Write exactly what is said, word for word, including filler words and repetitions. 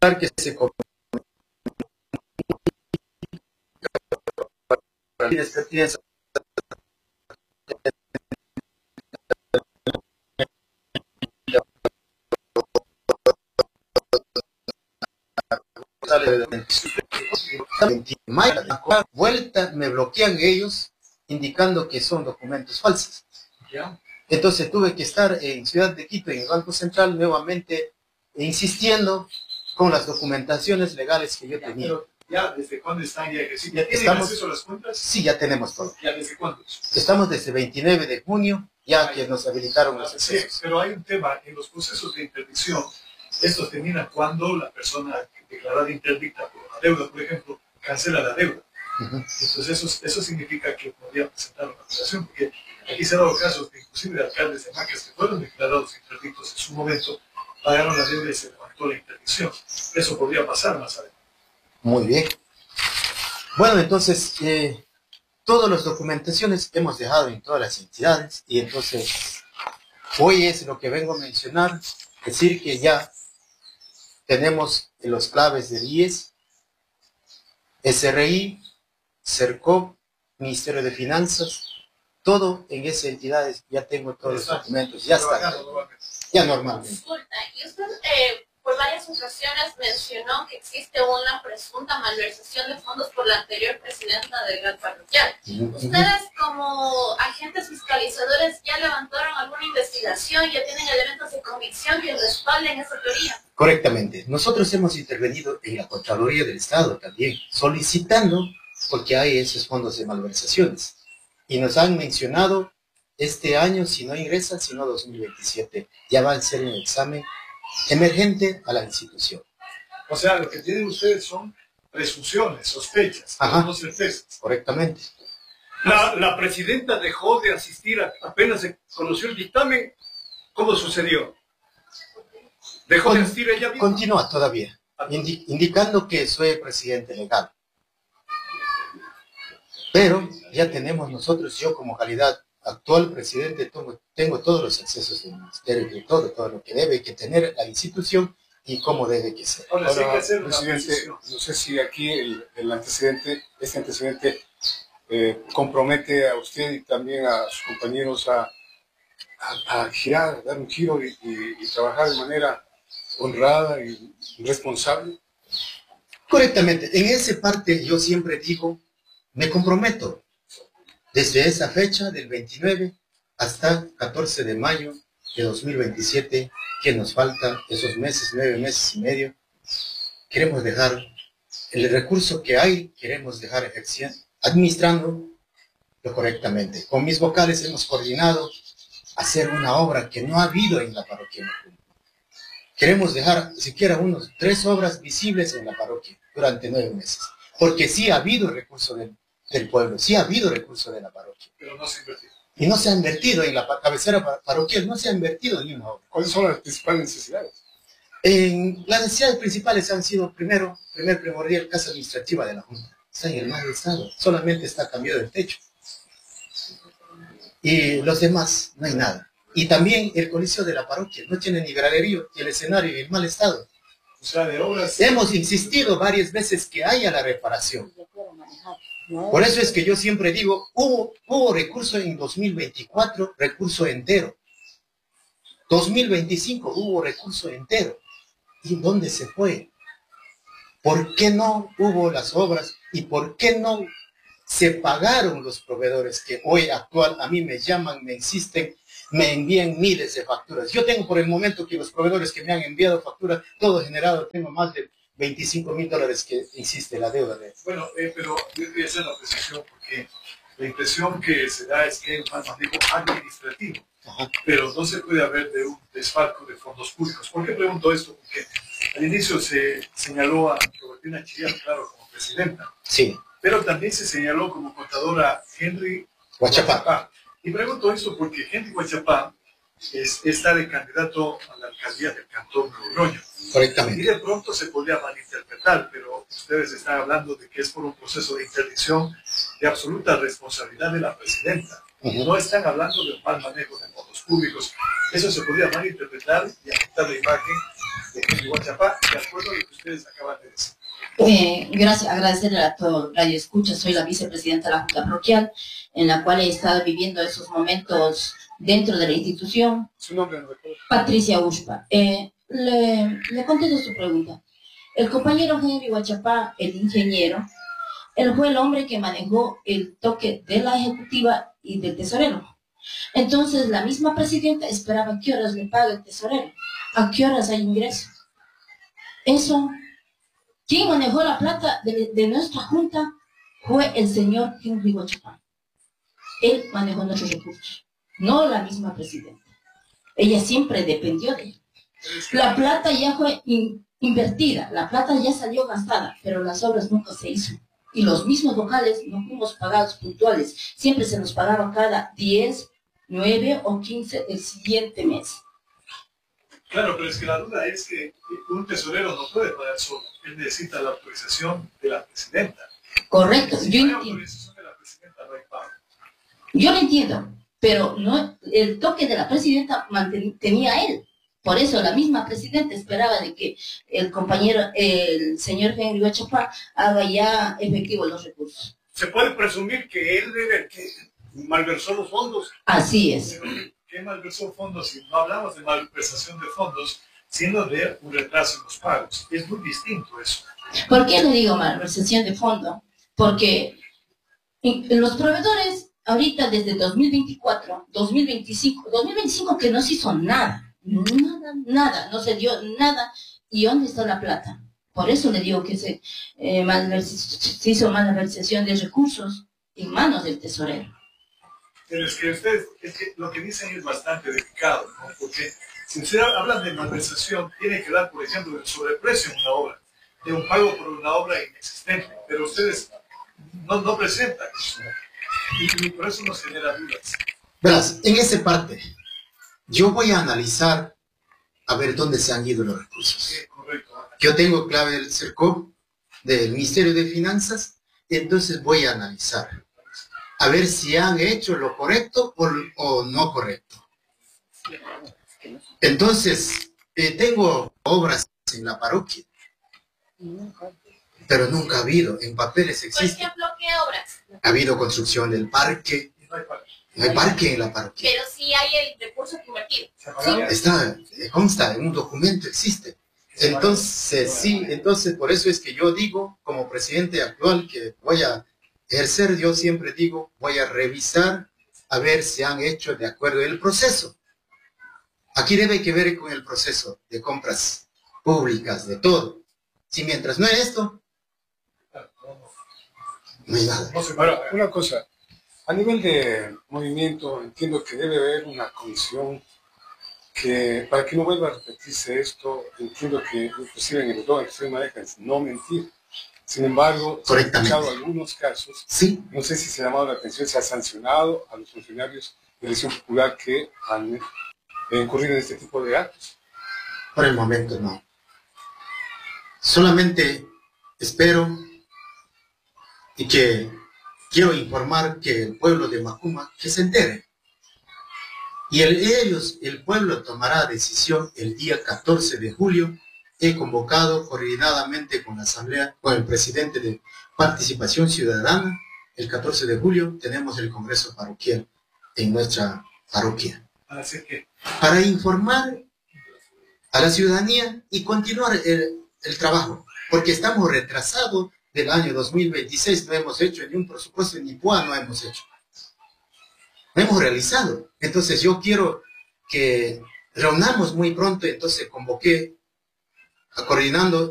solicitar que se comunique vuelta, me bloquean ellos indicando que son documentos falsos. Entonces tuve que estar en Ciudad de Quito, en el Banco Central, nuevamente insistiendo con las documentaciones legales que yo tenía. Pero ya, ¿desde cuándo están ya ejerciendo? ¿Ya tienen Estamos, acceso a las cuentas? Sí, ya tenemos todo. ¿Ya desde cuándo? Estamos desde veintinueve de junio, ya que nos habilitaron los accesos. Sí, pero hay un tema, en los procesos de interdicción, estos terminan cuando la persona declarada interdicta por una deuda, por ejemplo, cancela la deuda. Uh-huh. Entonces eso, eso significa que podría presentar una apelación, porque aquí se han dado casos de inclusive de alcaldes de Macas que fueron declarados interdictos en su momento, pagaron la deuda y se levantó la interdicción. Eso podría pasar más adelante. Muy bien. Bueno, entonces, eh, todas las documentaciones hemos dejado en todas las entidades y entonces hoy es lo que vengo a mencionar, decir que ya tenemos los claves del I E S, S R I, CERCOP, Ministerio de Finanzas, todo en esas entidades, ya tengo todos los documentos, ya está, ya normalmente. Disculpa, y usted eh, por varias ocasiones mencionó que existe una presunta malversación de fondos por la anterior presidenta del G A T parroquial. Uh-huh. ¿Ustedes como agentes fiscalizadores ya levantaron alguna investigación, ya tienen elementos de convicción que respalden esa teoría? Correctamente. Nosotros hemos intervenido en la Contraloría del Estado también, solicitando, porque hay esos fondos de malversaciones. Y nos han mencionado, este año, si no ingresan, sino dos mil veintisiete, ya va a ser un examen emergente a la institución. O sea, lo que tienen ustedes son presunciones, sospechas, no certezas. Correctamente. La, la presidenta dejó de asistir a, apenas se conoció el dictamen. ¿Cómo sucedió? ¿Dejó Con, de asistir ella misma? Continúa todavía, indi, indicando que soy presidente legal. Pero ya tenemos nosotros, yo como calidad actual presidente, tengo, tengo todos los accesos del ministerio, de todo, todo lo que debe que tener la institución y cómo debe que ser. Ahora, Ahora que hacer presidente, no sé si aquí el, el antecedente, este antecedente eh, compromete a usted y también a sus compañeros a, a, a girar, a dar un giro y, y, y trabajar de manera honrada y responsable. Correctamente. En esa parte yo siempre digo, me comprometo. Desde esa fecha, del veintinueve hasta catorce de mayo de dos mil veintisiete, que nos faltan esos meses, nueve meses y medio, queremos dejar el recurso que hay, queremos dejar administrando lo correctamente. Con mis vocales hemos coordinado hacer una obra que no ha habido en la parroquia. Queremos dejar siquiera unos tres obras visibles en la parroquia durante nueve meses, porque sí ha habido recurso del del pueblo, sí ha habido recursos de la parroquia. Pero no se ha invertido. Y no se ha invertido en la cabecera parroquial, no se ha invertido en una obra. ¿Cuáles son las principales necesidades? En, las necesidades principales han sido, primero, primer primordial, casa administrativa de la Junta. Está en el mal estado, solamente está cambiado el techo. Y los demás, no hay nada. Y también el coliseo de la parroquia, no tiene ni graderío, y el escenario en el mal estado. O sea, de obras... Hemos insistido varias veces que haya la reparación. Por eso es que yo siempre digo, hubo, hubo recurso en dos mil veinticuatro, recurso entero. dos mil veinticinco hubo recurso entero. ¿Y dónde se fue? ¿Por qué no hubo las obras? ¿Y por qué no se pagaron los proveedores que hoy actual a mí me llaman, me insisten, me envían miles de facturas? Yo tengo por el momento que los proveedores que me han enviado facturas, todo generado, tengo más de veinticinco mil dólares que insiste la deuda de... Bueno, eh, pero yo quería hacer la precisión porque la impresión que se da es que hay un mal manejo administrativo. Ajá. Pero no se puede hablar de un desfalco de fondos públicos. ¿Por qué pregunto esto? Porque al inicio se señaló a Robertina Chillán, claro, como presidenta. Sí. Pero también se señaló como contadora Henry Guachapá. Guachapá. Y pregunto esto porque Henry Guachapá es, está de candidato a la alcaldía del Cantón de Logroño. Correctamente. Y de pronto se podría malinterpretar, pero ustedes están hablando de que es por un proceso de interdicción de absoluta responsabilidad de la presidenta. Uh-huh. No están hablando de un mal manejo de fondos públicos. Eso se podría malinterpretar y afectar la imagen de Henry de Huachapá, de acuerdo a lo que ustedes acaban de decir. Eh, gracias, agradecerle a todo Radio Escucha. Soy la vicepresidenta de la Junta Parroquial, en la cual he estado viviendo esos momentos dentro de la institución. Su nombre, no recuerdo. Patricia Ushpa. Eh, le, le contesto su pregunta. El compañero Henry Huachapá, el ingeniero, él fue el hombre que manejó el toque de la ejecutiva y del tesorero. Entonces, la misma presidenta esperaba a qué horas le paga el tesorero, a qué horas hay ingreso. Eso, quien manejó la plata de, de nuestra junta fue el señor Henry Huachapá. Él manejó nuestros recursos, no la misma presidenta. Ella siempre dependió de él. La plata ya fue in, invertida, la plata ya salió gastada, pero las obras nunca se hizo. Y los mismos locales no fuimos pagados puntuales, siempre se nos pagaba cada diez, nueve o quince del siguiente mes. Claro, pero es que la duda es que un tesorero no puede pagar solo, él necesita la autorización de la presidenta. Correcto, Si yo no hay entiendo. autorización de la presidenta, no hay pago. Yo lo entiendo, pero no, el toque de la presidenta manten, tenía él. Por eso la misma presidenta esperaba de que el compañero, el señor Henry Huachapá, haga ya efectivos los recursos. Se puede presumir que él debe el que malversó los fondos. Así es. Pero, ¿qué malversó fondos? Si no hablamos de malversación de fondos, sino de un retraso en los pagos. Es muy distinto eso. ¿Por qué le digo malversación de fondo? Porque los proveedores, ahorita desde dos mil veinticuatro, dos mil veinticinco, dos mil veinticinco que no se hizo nada. Nada, nada, no se dio nada. ¿Y dónde está la plata? Por eso le digo que se, eh, se hizo malversación de recursos en manos del tesorero. Pero es que ustedes, es que lo que dicen es bastante delicado, ¿no? Porque si ustedes hablan de malversación, tiene que dar, por ejemplo, el sobreprecio en una obra, de un pago por una obra inexistente, pero ustedes no, no presentan eso. Y, y por eso nos genera dudas. Verás, en esa parte, yo voy a analizar a ver dónde se han ido los recursos. Sí, correcto. Yo tengo clave del CERCOP, del Ministerio de Finanzas, y entonces voy a analizar a ver si han hecho lo correcto o, o no correcto. Entonces, eh, tengo obras en la parroquia, pero nunca ha habido, en papeles Por existe. ejemplo, ¿qué obras? Ha habido construcción del parque, Y no hay pago. no hay parque en la parroquia. Pero sí hay el recurso invertido. ¿Se pagaron? Está, eh, consta, en un documento existe. Entonces, sí, entonces por eso es que yo digo, como presidente actual, que voy a ejercer, yo siempre digo, voy a revisar a ver si han hecho de acuerdo el proceso. Aquí debe que ver con el proceso de compras públicas, de todo. Si mientras no es esto, no hay nada. No se Ahora, paga. una cosa, a nivel de movimiento, entiendo que debe haber una comisión que, para que no vuelva a repetirse esto, entiendo que inclusive en el eslogan que usted maneja es no mentir. Sin embargo, se han Correctamente. escuchado algunos casos, Sí, no sé si se ha llamado la atención, se ha sancionado a los funcionarios de elección popular que han incurrido en este tipo de actos. por el momento no. Solamente espero y que quiero informar que el pueblo de Macuma que se entere. Y el, ellos, el pueblo tomará decisión el día catorce de julio. He convocado coordinadamente con la Asamblea, con el presidente de Participación Ciudadana. El catorce de julio tenemos el Congreso Parroquial en nuestra parroquia. Así que, Para informar a la ciudadanía y continuar el, el trabajo. Porque estamos retrasados del año dos mil veintiséis. No hemos hecho ni un presupuesto, ni P U A no hemos hecho. No hemos realizado. Entonces yo quiero que reunamos muy pronto. Entonces convoqué a coordinando